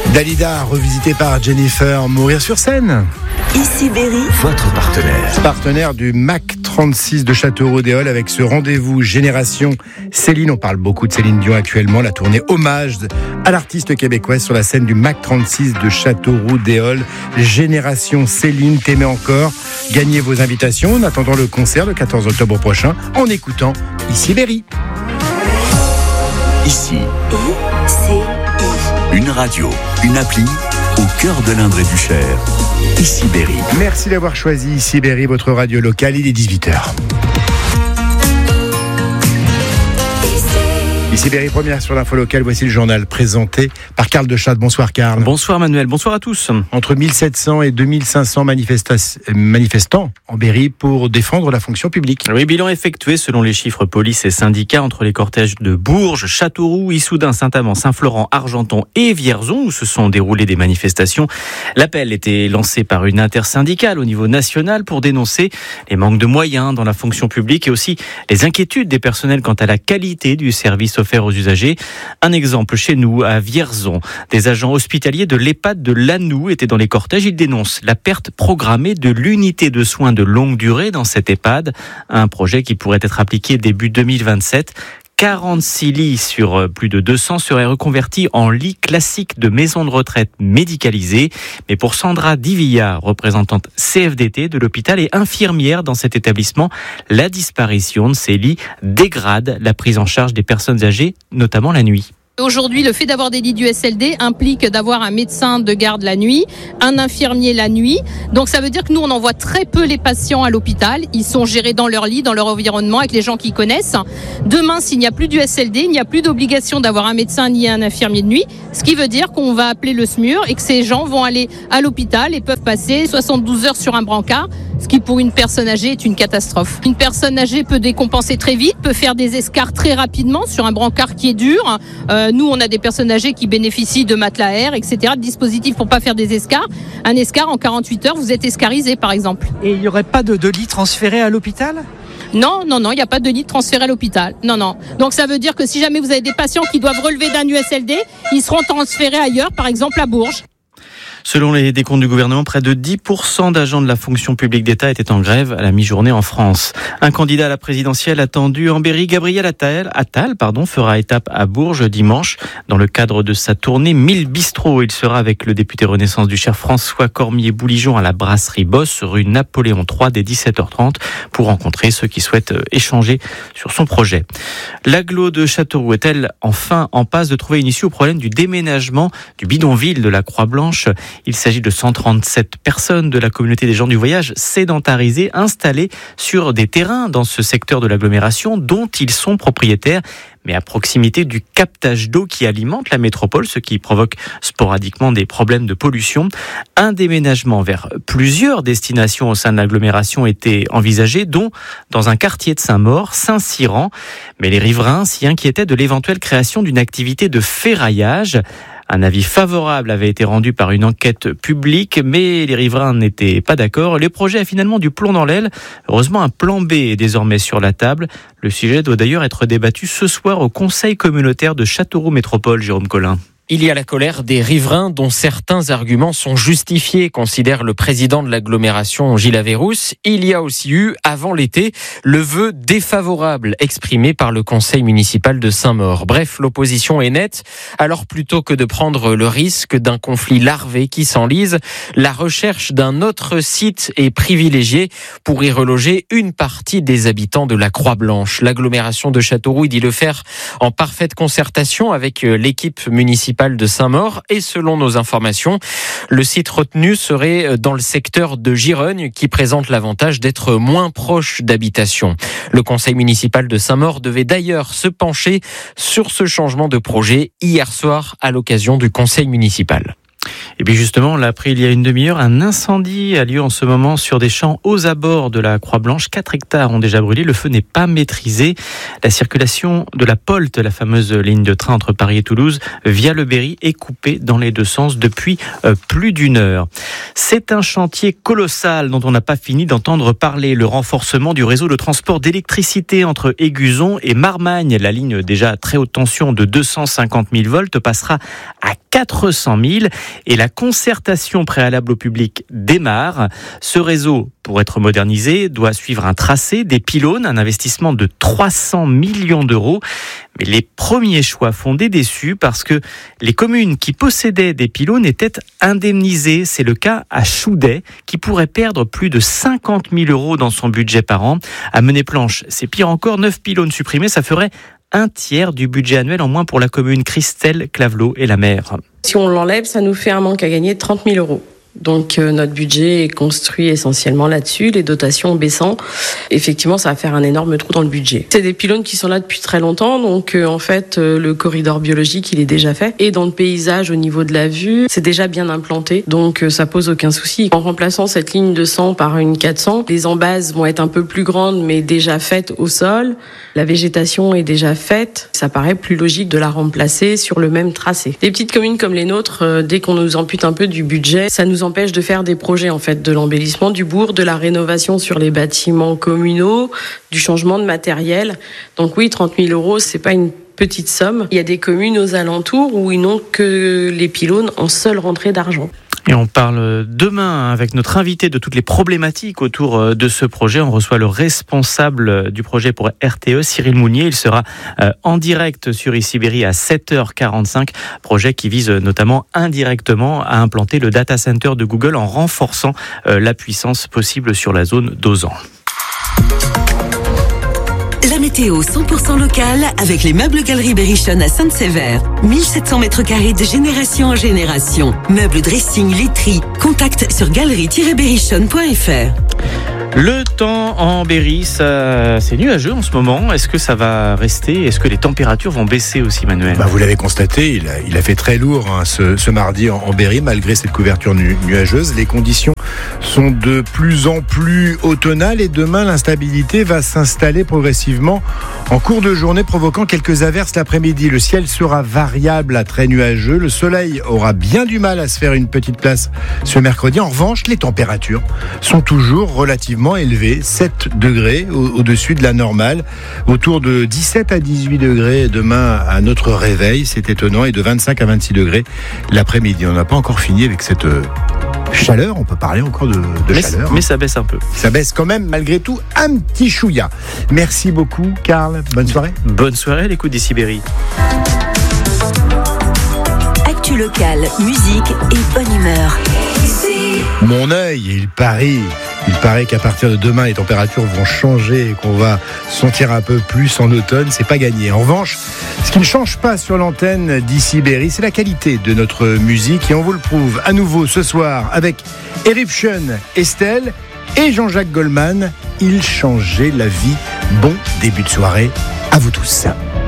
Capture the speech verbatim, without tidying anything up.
Dalida, revisité par Jennifer, Mourir sur scène. Ici Berry, votre partenaire. Partenaire du M A C trente-six de Châteauroux-Déol avec ce rendez-vous Génération Céline. On parle beaucoup de Céline Dion actuellement. La tournée hommage à l'artiste québécoise sur la scène du M A C trente-six de Châteauroux-Déol. Génération Céline, t'aimais encore. Gagnez vos invitations en attendant le concert le quatorze octobre prochain en écoutant Ici Berry. Ici, I-C-I. une radio, une appli au cœur de l'Indre-et-du-Cher. Ici Berry. Merci d'avoir choisi Ici Berry, votre radio locale. Il est dix-huit heures. Ici Berry, première sur l'info locale. Voici le journal présenté par Karl Deschat. Bonsoir Karl. Bonsoir Manuel, bonsoir à tous. Entre mille sept cents et deux mille cinq cents manifestas- manifestants en Berry pour défendre la fonction publique. Oui, bilan effectué selon les chiffres police et syndicats entre les cortèges de Bourges, Châteauroux, Issoudun, Saint-Amand, Saint-Florent, Argenton et Vierzon où se sont déroulées des manifestations. L'appel était lancé par une intersyndicale au niveau national pour dénoncer les manques de moyens dans la fonction publique et aussi les inquiétudes des personnels quant à la qualité du service offert aux usagers. Un exemple chez nous, à Vierzon. Des agents hospitaliers de l'EHPAD de Lannou étaient dans les cortèges. Ils dénoncent la perte programmée de l'unité de soins de longue durée dans cette EHPAD. Un projet qui pourrait être appliqué début deux mille vingt-sept. quarante-six lits sur plus de deux cents seraient reconvertis en lits classiques de maisons de retraite médicalisées. Mais pour Sandra Divilla, représentante C F D T de l'hôpital et infirmière dans cet établissement, la disparition de ces lits dégrade la prise en charge des personnes âgées, notamment la nuit. Aujourd'hui, le fait d'avoir des lits du S L D implique d'avoir un médecin de garde la nuit, un infirmier la nuit. Donc ça veut dire que nous, on envoie très peu les patients à l'hôpital. Ils sont gérés dans leur lit, dans leur environnement, avec les gens qu'ils connaissent. Demain, s'il n'y a plus du S L D, il n'y a plus d'obligation d'avoir un médecin ni un infirmier de nuit. Ce qui veut dire qu'on va appeler le S M U R et que ces gens vont aller à l'hôpital et peuvent passer soixante-douze heures sur un brancard, ce qui pour une personne âgée est une catastrophe. Une personne âgée peut décompenser très vite, peut faire des escarres très rapidement sur un brancard qui est dur. Euh, Nous, on a des personnes âgées qui bénéficient de matelas air, et cetera, de dispositifs pour pas faire des escarres. Un escar, en quarante-huit heures, vous êtes escarisé, par exemple. Et il n'y aurait pas de, de lit transféré à l'hôpital ? Non, non, non, il n'y a pas de lit transféré à l'hôpital. Non, non. Donc ça veut dire que si jamais vous avez des patients qui doivent relever d'un U S L D, ils seront transférés ailleurs, par exemple à Bourges. Selon les décomptes du gouvernement, près de dix pour cent d'agents de la fonction publique d'État étaient en grève à la mi-journée en France. Un candidat à la présidentielle attendu en Berry, Gabriel Attal, Attal pardon, fera étape à Bourges dimanche. Dans le cadre de sa tournée mille bistrots, il sera avec le député Renaissance du Cher François Cormier-Bouligeon à la brasserie Boss, rue Napoléon trois, dès dix-sept heures trente, pour rencontrer ceux qui souhaitent échanger sur son projet. L'agglo de Châteauroux est-elle enfin en passe de trouver une issue au problème du déménagement du bidonville de la Croix-Blanche ? Il s'agit de cent trente-sept personnes de la communauté des gens du voyage sédentarisées installées sur des terrains dans ce secteur de l'agglomération dont ils sont propriétaires, mais à proximité du captage d'eau qui alimente la métropole, ce qui provoque sporadiquement des problèmes de pollution. Un déménagement vers plusieurs destinations au sein de l'agglomération était envisagé, dont dans un quartier de Saint-Maur, Saint-Cyran. Mais les riverains s'y inquiétaient de l'éventuelle création d'une activité de ferraillage. Un avis favorable avait été rendu par une enquête publique, mais les riverains n'étaient pas d'accord. Le projet a finalement du plomb dans l'aile. Heureusement, un plan B est désormais sur la table. Le sujet doit d'ailleurs être débattu ce soir au Conseil communautaire de Châteauroux Métropole, Jérôme Collin. Il y a la colère des riverains dont certains arguments sont justifiés, considère le président de l'agglomération Gilles Averrousse. Il y a aussi eu, avant l'été, le vœu défavorable exprimé par le conseil municipal de Saint-Maur. Bref, l'opposition est nette. Alors plutôt que de prendre le risque d'un conflit larvé qui s'enlise, la recherche d'un autre site est privilégiée pour y reloger une partie des habitants de la Croix-Blanche. L'agglomération de Châteauroux dit le faire en parfaite concertation avec l'équipe municipale de Saint-Maur et selon nos informations, le site retenu serait dans le secteur de Girogne qui présente l'avantage d'être moins proche d'habitation. Le conseil municipal de Saint-Maur devait d'ailleurs se pencher sur ce changement de projet hier soir à l'occasion du conseil municipal. Et puis justement, on l'a appris il y a une demi-heure, un incendie a lieu en ce moment sur des champs aux abords de la Croix-Blanche. quatre hectares ont déjà brûlé, le feu n'est pas maîtrisé. La circulation de la Polte, la fameuse ligne de train entre Paris et Toulouse, via le Berry, est coupée dans les deux sens depuis euh, plus d'une heure. C'est un chantier colossal dont on n'a pas fini d'entendre parler. Le renforcement du réseau de transport d'électricité entre Éguzon et Marmagne. La ligne déjà à très haute tension de deux cent cinquante mille volts passera à quatre cent mille et la concertation préalable au public démarre. Ce réseau, pour être modernisé, doit suivre un tracé, des pylônes, un investissement de trois cents millions d'euros. Mais les premiers choix font des déçus parce que les communes qui possédaient des pylônes étaient indemnisées. C'est le cas à Choudet, qui pourrait perdre plus de cinquante mille euros dans son budget par an. À Menez-Planche, c'est pire encore, neuf pylônes supprimés, ça ferait un tiers du budget annuel en moins pour la commune. Christelle Clavelot est la maire. Si on l'enlève, ça nous fait un manque à gagner de trente mille euros. Donc euh, notre budget est construit essentiellement là-dessus, les dotations baissant. Effectivement, ça va faire un énorme trou dans le budget. C'est des pylônes qui sont là depuis très longtemps, donc euh, en fait, euh, le corridor biologique, il est déjà fait. Et dans le paysage, au niveau de la vue, c'est déjà bien implanté, donc euh, ça pose aucun souci. En remplaçant cette ligne de cent par une quatre cents, les embases vont être un peu plus grandes, mais déjà faites au sol. La végétation est déjà faite. Ça paraît plus logique de la remplacer sur le même tracé. Les petites communes comme les nôtres, euh, dès qu'on nous ampute un peu du budget, ça nous empêche de faire des projets en fait, de l'embellissement du bourg, de la rénovation sur les bâtiments communaux, du changement de matériel. Donc oui, trente mille euros, c'est pas une petite somme. Il y a des communes aux alentours où ils n'ont que les pylônes en seule rentrée d'argent. Et on parle demain avec notre invité de toutes les problématiques autour de ce projet. On reçoit le responsable du projet pour R T E, Cyril Mounier. Il sera en direct sur Ici Berry à sept heures quarante-cinq. Projet qui vise notamment indirectement à implanter le data center de Google en renforçant la puissance possible sur la zone d'Ozan. La météo cent pour cent locale avec les meubles Galeries Berrichonne à Sainte-Sévère. mille sept cents mètres carrés de génération en génération. Meubles, dressing, literie. Contact sur galerie tiret berrichonne point f r. Le temps en Berry, ça, c'est nuageux en ce moment. Est-ce que ça va rester ? Est-ce que les températures vont baisser aussi, Manuel ? Bah, vous l'avez constaté, il a, il a fait très lourd hein, ce, ce mardi en, en Berry, malgré cette couverture nu, nuageuse. Les conditions sont de plus en plus automnales et demain, l'instabilité va s'installer progressivement en cours de journée, provoquant quelques averses l'après-midi. Le ciel sera variable à très nuageux. Le soleil aura bien du mal à se faire une petite place ce mercredi. En revanche, les températures sont toujours relativement élevé, sept degrés au-dessus de la normale, autour de dix-sept à dix-huit degrés demain à notre réveil, c'est étonnant, et de vingt-cinq à vingt-six degrés l'après-midi. On n'a pas encore fini avec cette chaleur, on peut parler encore de, de mais, chaleur. Mais ça baisse un peu. Ça baisse quand même, malgré tout, un petit chouïa. Merci beaucoup, Karl. Bonne soirée. Bonne soirée à l'écoute d'Ici Berry. Actu locale, musique et bonne humeur. Mon œil, il parie. Il paraît qu'à partir de demain, les températures vont changer et qu'on va sentir un peu plus en automne. C'est pas gagné. En revanche, ce qui ne change pas sur l'antenne d'Ici Berry, c'est la qualité de notre musique. Et on vous le prouve à nouveau ce soir avec Eruption, Estelle et Jean-Jacques Goldman. Il changeait la vie. Bon début de soirée à vous tous.